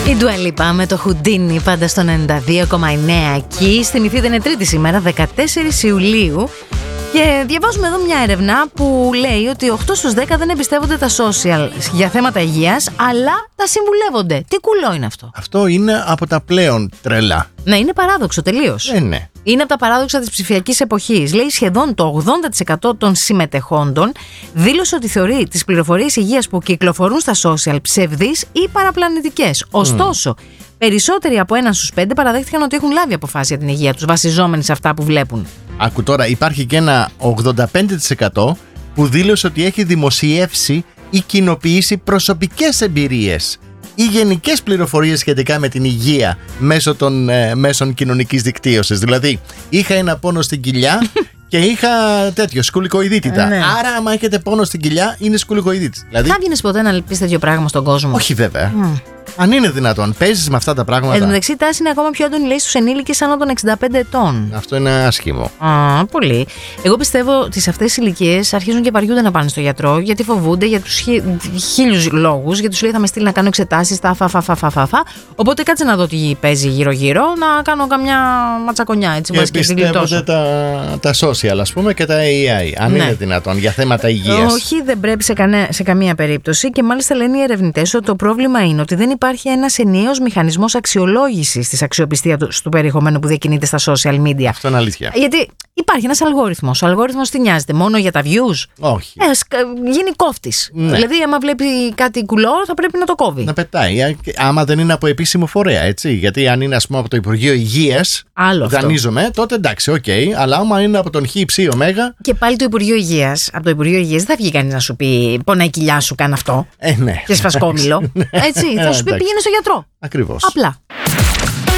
Η Dua Lipa με το Houdini πάντα στο 92,9 εκεί. Θυμηθείτε, είναι Τρίτη σήμερα, 14 Ιουλίου. Και διαβάζουμε εδώ μια έρευνα που λέει ότι 8 στους 10 δεν εμπιστεύονται τα social για θέματα υγείας, αλλά τα συμβουλεύονται. Τι κουλό είναι αυτό? Αυτό είναι από τα πλέον τρελά. Ναι, είναι παράδοξο τελείως. Ναι. Είναι από τα παράδοξα της ψηφιακής εποχής. Λέει σχεδόν το 80% των συμμετεχόντων δήλωσε ότι θεωρεί τις πληροφορίες υγείας που κυκλοφορούν στα social ψευδείς ή παραπλανητικές. Ωστόσο, περισσότεροι από 1 στους 5 παραδέχτηκαν ότι έχουν λάβει αποφάσεις για την υγεία τους βασιζόμενοι σε αυτά που βλέπουν. Άκου τώρα, υπάρχει και ένα 85% που δήλωσε ότι έχει δημοσιεύσει ή κοινοποιήσει προσωπικές εμπειρίες ή γενικές πληροφορίες σχετικά με την υγεία μέσω των μέσων κοινωνικής δικτύωσης. Δηλαδή, είχα ένα πόνο στην κοιλιά και είχα σκουλικοειδίτιδα. Ναι. Άρα, άμα έχετε πόνο στην κοιλιά, είναι σκουλικοειδίτης. Δηλαδή, Θα βγαίνεις ποτέ να πεις τέτοιο πράγμα στον κόσμο? όχι βέβαια. Αν είναι δυνατόν, παίζεις με αυτά τα πράγματα. Εν τω μεταξύ, η τάση είναι ακόμα πιο έντονη, λέει, στους ενήλικες άνω των 65 ετών. Αυτό είναι άσχημο. Πολύ. Εγώ πιστεύω ότι σε αυτές τις ηλικίες αρχίζουν και βαριούνται να πάνε στο γιατρό, γιατί φοβούνται για τους χίλιους λόγους. Γιατί σου λέει θα με στείλει να κάνω εξετάσεις, Οπότε κάτσε να δω τι παίζει γύρω-γύρω, να κάνω καμιά ματσακονιά. Έτσι, και πιστεύονται τα social, ας πούμε, και τα AI. Αν είναι δυνατόν, για θέματα υγείας. Όχι, δεν πρέπει σε καμία περίπτωση. Και μάλιστα λένε οι ερευνητές ότι το πρόβλημα είναι ότι δεν υπάρχει ένας ενιαίος μηχανισμός αξιολόγησης της αξιοπιστίας του περιεχομένου που διακινείται στα social media. Αυτό είναι αλήθεια. Γιατί υπάρχει ένας αλγόριθμος. Ο αλγόριθμος τι νοιάζεται? Μόνο για τα views? Όχι. Γίνει κόφτης. Ναι. Δηλαδή, άμα βλέπει κάτι κουλό, θα πρέπει να το κόβει. Να πετάει. Άμα δεν είναι από επίσημο φορέα, έτσι. Γιατί αν είναι, ας πούμε, από το Υπουργείο Υγείας, δανείζομαι, τότε εντάξει, οκ. Αλλά άμα είναι από τον ΧΙ, Ψ, Ωμέγα. Και πάλι το Υπουργείο Υγείας. Από το Υπουργείο Υγείας δεν θα βγει κανείς να σου πει πονάει η κοιλιά σου, κάνε αυτό. Ναι. Και σφασκόμηλο. Έτσι. Θα σου πει πήγαινε στο γιατρό. Ακριβώς. Απλά.